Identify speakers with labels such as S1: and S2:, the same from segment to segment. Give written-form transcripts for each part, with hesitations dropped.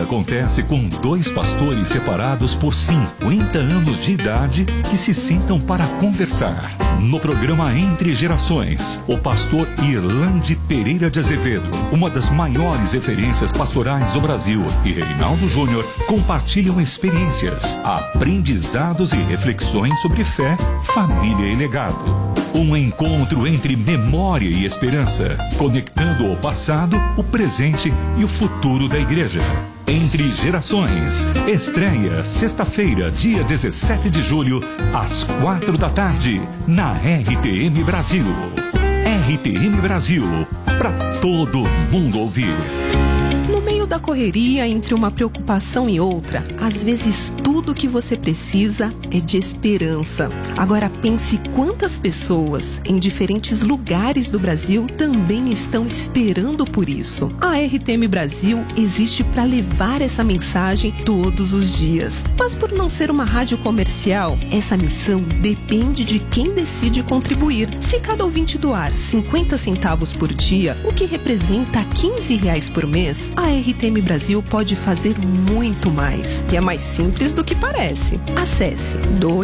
S1: acontece com dois pastores separados por 50 anos de idade que se sentam para conversar. No programa Entre Gerações, o pastor Irlande Pereira de Azevedo, uma das maiores referências pastorais do Brasil, e Reinaldo Júnior compartilham experiências, aprendizados e reflexões sobre fé, família e legado. Um encontro entre memória e esperança, conectando o passado, o presente e o futuro da igreja. Entre Gerações, estreia sexta-feira, dia 17 de julho, às 4 da tarde, na RTM Brasil. RTM Brasil, para todo mundo ouvir.
S2: No meio da correria, entre uma preocupação e outra, às vezes tudo que você precisa é de esperança. Agora pense quantas pessoas em diferentes lugares do Brasil também estão esperando por isso. A RTM Brasil existe para levar essa mensagem todos os dias. Mas por não ser uma rádio comercial, essa missão depende de quem decide contribuir. Se cada ouvinte doar 50 centavos por dia, o que representa R$15 por mês, a RTM Brasil pode fazer muito mais. E é mais simples do que parece. Acesse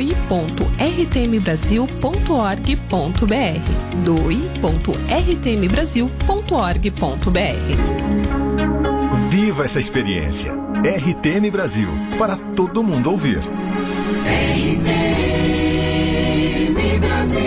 S2: doe.rtmbrasil.org.br doe.rtmbrasil.org.br.
S3: Viva essa experiência. RTM Brasil, para todo mundo ouvir.
S2: RTM Brasil.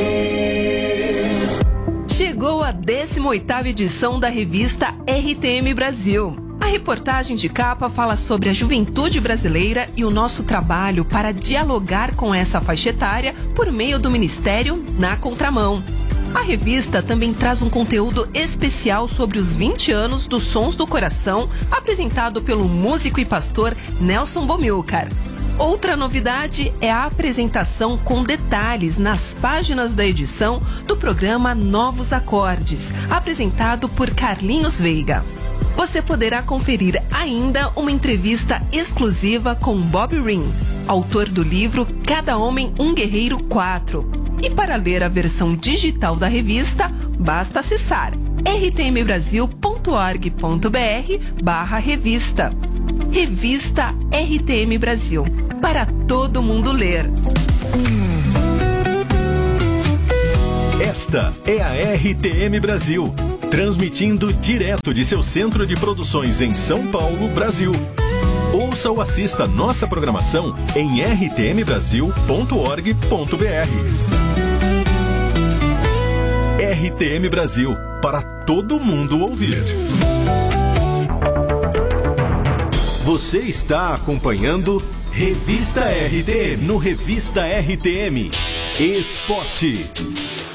S2: Chegou a 18ª edição da revista RTM Brasil. A reportagem de capa fala sobre a juventude brasileira e o nosso trabalho para dialogar com essa faixa etária por meio do Ministério Na Contramão. A revista também traz um conteúdo especial sobre os 20 anos dos Sons do Coração, apresentado pelo músico e pastor Nelson Bomilcar. Outra novidade é a apresentação com detalhes nas páginas da edição do programa Novos Acordes, apresentado por Carlinhos Veiga. Você poderá conferir ainda uma entrevista exclusiva com Bob Ring, autor do livro Cada Homem um Guerreiro 4. E para ler a versão digital da revista, basta acessar rtmbrasil.org.br/revista. Revista RTM Brasil, para todo mundo ler.
S3: Esta é a RTM Brasil, transmitindo direto de seu centro de produções em São Paulo, Brasil. Ouça ou assista nossa programação em rtmbrasil.org.br. RTM Brasil, para todo mundo ouvir. Você está acompanhando Revista RTM, no Revista RTM Esportes.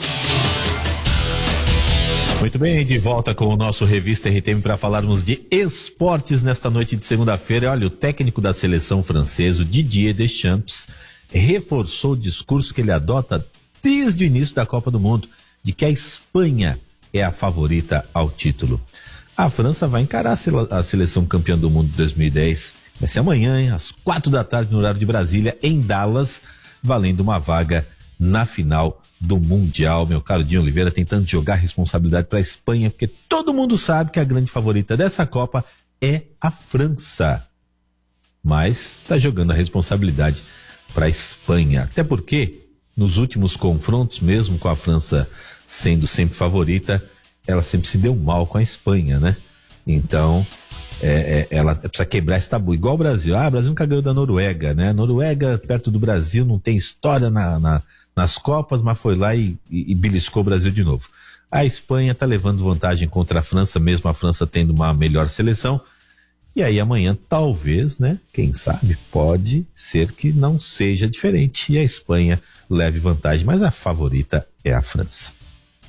S4: Muito bem, de volta com o nosso Revista RTM para falarmos de esportes nesta noite de segunda-feira. Olha, o técnico da seleção francesa, Didier Deschamps, reforçou o discurso que ele adota desde o início da Copa do Mundo, de que a Espanha é a favorita ao título. A França vai encarar a seleção campeã do mundo de 2010. Vai ser amanhã, hein, às 4 da tarde, no horário de Brasília, em Dallas, valendo uma vaga na final do Mundial. Meu caro Dinho Oliveira tentando jogar responsabilidade para a Espanha, porque todo mundo sabe que a grande favorita dessa Copa é a França. Mas está jogando a responsabilidade para a Espanha. Até porque, nos últimos confrontos, mesmo com a França sendo sempre favorita, ela sempre se deu mal com a Espanha, né? Então, ela precisa quebrar esse tabu. Igual o Brasil. O Brasil nunca ganhou da Noruega, né? A Noruega, perto do Brasil, não tem história nas Copas, mas foi lá e beliscou o Brasil de novo. A Espanha está levando vantagem contra a França, mesmo a França tendo uma melhor seleção. E aí amanhã, talvez, né? Quem sabe, pode ser que não seja diferente e a Espanha leve vantagem, mas a favorita é a França.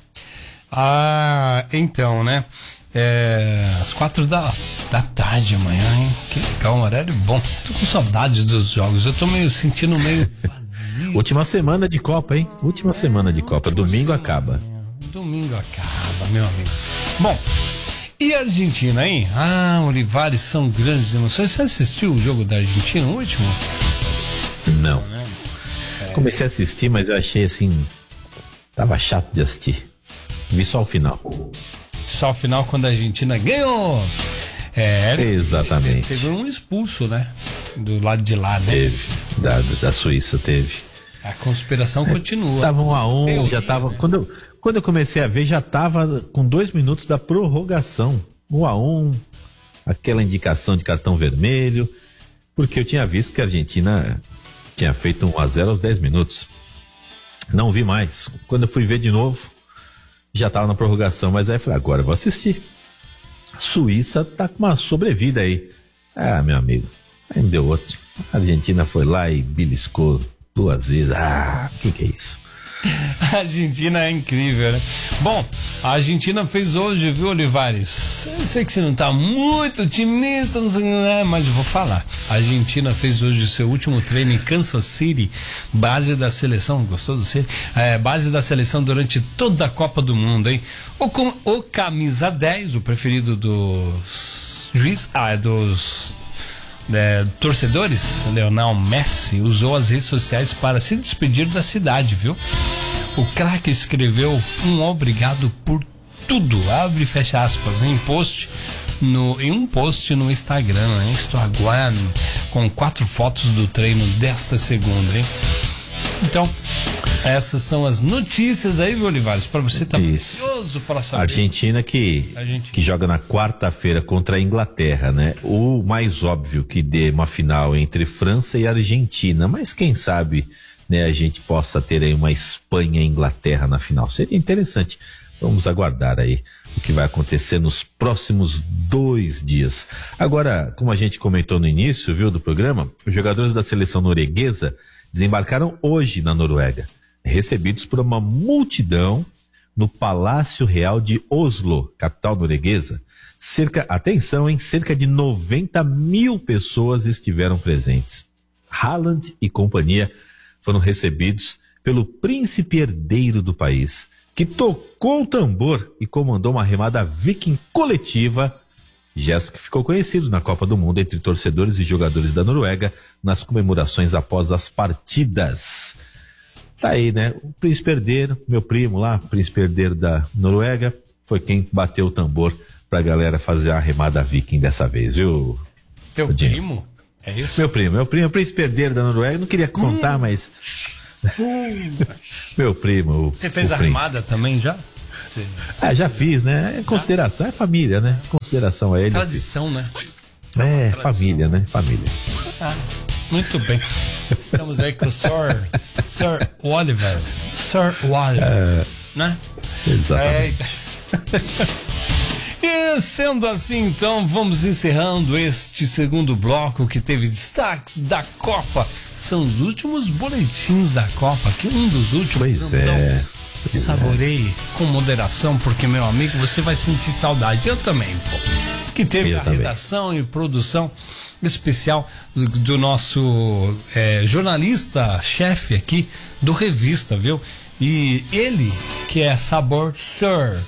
S5: Então, né? Às 4 da tarde amanhã, hein? Que legal, um horário bom. Tô com saudades dos jogos, eu tô sentindo meio vazio.
S4: Última semana de Copa, hein? Última semana de Copa, domingo acaba.
S5: Domingo acaba, meu amigo. Bom, e a Argentina, hein? Olivares, são grandes emoções. Você assistiu o jogo da Argentina, o último?
S4: Não. Comecei a assistir, mas eu achei assim, tava chato de assistir. Vi só o final.
S5: Só o final, quando a Argentina ganhou.
S4: Exatamente.
S5: Teve um expulso, né? Do lado de lá, né?
S4: Teve. Da Suíça teve.
S5: A conspiração continua.
S4: Tava 1-1,
S5: Teoria,
S4: já tava.
S5: né?
S4: Quando eu comecei a ver, já tava com 2 minutos da prorrogação. 1-1, aquela indicação de cartão vermelho. Porque eu tinha visto que a Argentina tinha feito 1-0 aos 10 minutos. Não vi mais. Quando eu fui ver de novo, já tava na prorrogação. Mas aí eu falei, agora eu vou assistir. A Suíça tá com uma sobrevida aí. Ah, meu amigo, aí não deu outro. A Argentina foi lá e beliscou 2 vezes. Ah, o que é isso?
S5: A Argentina é incrível, né? Bom, a Argentina fez hoje, viu, Olivares? Eu sei que você não tá muito otimista, não sei, né? Mas eu vou falar. A Argentina fez hoje seu último treino em Kansas City, base da seleção, gostou do City? Base da seleção durante toda a Copa do Mundo, hein? O camisa 10, o preferido dos torcedores, Lionel Messi, usou as redes sociais para se despedir da cidade, viu? O craque escreveu um obrigado por tudo, abre e fecha aspas, em um post no Instagram, com 4 fotos do treino desta segunda, hein? Então, essas são as notícias aí, viu, Olivares? Para você estar ansioso para saber.
S4: Argentina que joga na quarta-feira contra a Inglaterra, né? O mais óbvio que dê uma final entre França e Argentina, mas quem sabe, né, a gente possa ter aí uma Espanha e Inglaterra na final. Seria interessante. Vamos aguardar aí o que vai acontecer nos próximos 2 dias. Agora, como a gente comentou no início, viu, do programa, os jogadores da seleção norueguesa desembarcaram hoje na Noruega, recebidos por uma multidão no Palácio Real de Oslo, capital norueguesa. Cerca de 90 mil pessoas estiveram presentes. Haaland e companhia foram recebidos pelo príncipe herdeiro do país, que tocou o tambor e comandou uma remada viking coletiva, gesto que ficou conhecido na Copa do Mundo entre torcedores e jogadores da Noruega nas comemorações após as partidas. Tá aí, né? O príncipe herdeiro, meu primo lá, príncipe herdeiro da Noruega, foi quem bateu o tambor pra galera fazer a remada viking dessa vez, viu?
S5: Teu primo? É isso?
S4: Meu primo, o príncipe herdeiro da Noruega, não queria contar, mas... meu primo,
S5: Você fez a remada também já?
S4: Já fiz, né? É consideração, é família, né? Consideração a ele.
S5: Tradição, né?
S4: Tradição. Família, né? Família.
S5: Muito bem. Estamos aí com o Sir Oliver. Né?
S4: Exatamente.
S5: E sendo assim, então, vamos encerrando este segundo bloco que teve destaques da Copa. São os últimos boletins da Copa, que um dos últimos.
S4: Pois é.
S5: Saboreie com moderação, porque, meu amigo, você vai sentir saudade. Eu também, pô. Que teve redação e produção especial do nosso jornalista-chefe aqui do Revista, viu? E ele, que é sabor Sir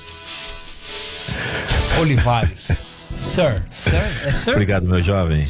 S5: Olivares. Sir? É Sir?
S4: Obrigado, meu jovem.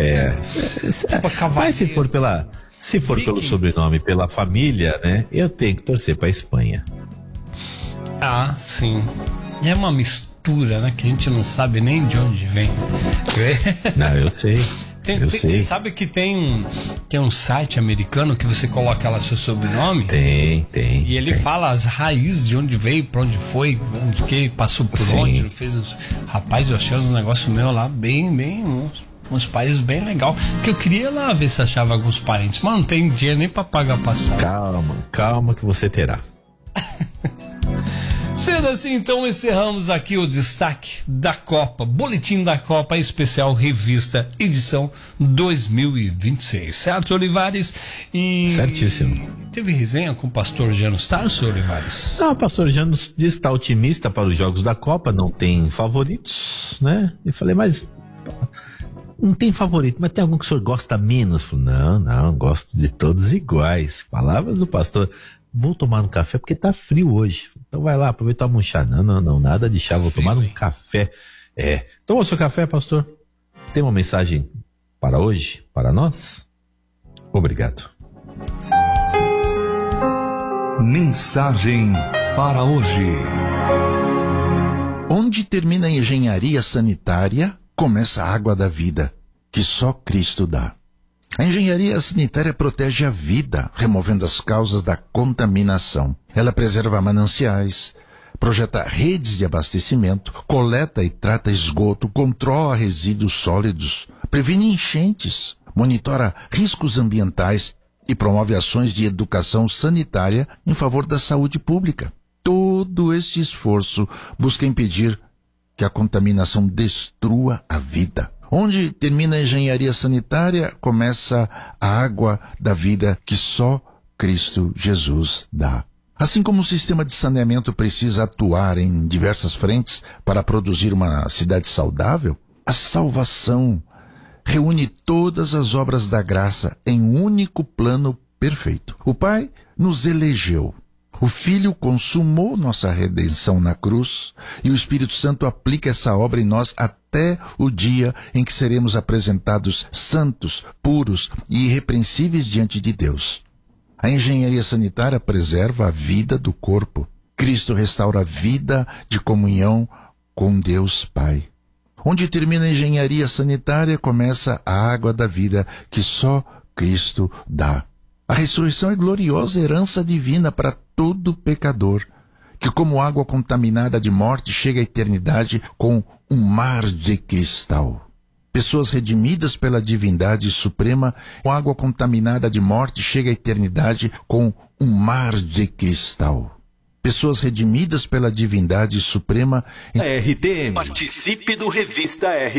S4: Mas se for pelo sobrenome, pela família, né? Eu tenho que torcer pra Espanha.
S5: Ah, sim. É uma mistura, né? Que a gente não sabe nem de onde vem.
S4: Não, eu sei.
S5: Você sabe que tem um site americano que você coloca lá seu sobrenome?
S4: Tem.
S5: E ele fala as raízes de onde veio, pra onde foi, onde que passou por onde, fez. Rapaz, eu achei uns negócios meus lá uns países bem legal. Que eu queria lá ver se achava alguns parentes, mas não tem dinheiro nem pra pagar passagem.
S4: Calma que você terá.
S5: Sendo assim, então, encerramos aqui o destaque da Copa, Boletim da Copa Especial Revista, edição 2026. Certo, Olivares?
S4: Certíssimo.
S5: Teve resenha com o pastor Janus Tarso, Olivares?
S4: Não, o pastor Janus diz que está otimista para os jogos da Copa, não tem favoritos, né? Eu falei, mas não tem favorito, mas tem algum que o senhor gosta menos? Eu falei, não, gosto de todos iguais. Palavras do pastor. Vou tomar um café porque tá frio hoje. Então vai lá, aproveita um chá. Não, nada de chá, vou tomar um café. Toma seu café, pastor. Tem uma mensagem para hoje, para nós? Obrigado.
S1: Mensagem para hoje.
S6: Onde termina a engenharia sanitária, começa a água da vida, que só Cristo dá. A engenharia sanitária protege a vida, removendo as causas da contaminação. Ela preserva mananciais, projeta redes de abastecimento, coleta e trata esgoto, controla resíduos sólidos, previne enchentes, monitora riscos ambientais e promove ações de educação sanitária em favor da saúde pública. Todo este esforço busca impedir que a contaminação destrua a vida. Onde termina a engenharia sanitária, começa a água da vida que só Cristo Jesus dá. Assim como o sistema de saneamento precisa atuar em diversas frentes para produzir uma cidade saudável, a salvação reúne todas as obras da graça em um único plano perfeito. O Pai nos elegeu. O Filho consumou nossa redenção na cruz e o Espírito Santo aplica essa obra em nós até o dia em que seremos apresentados santos, puros e irrepreensíveis diante de Deus. A engenharia sanitária preserva a vida do corpo. Cristo restaura a vida de comunhão com Deus Pai. Onde termina a engenharia sanitária, começa a água da vida que só Cristo dá. A ressurreição é gloriosa herança divina para todo pecador, que como água contaminada de morte chega à eternidade com um mar de cristal. Pessoas redimidas pela divindade suprema, com água contaminada de morte chega à eternidade com um mar de cristal. Pessoas redimidas pela divindade suprema.
S3: RTM. Participe do Revista RTM.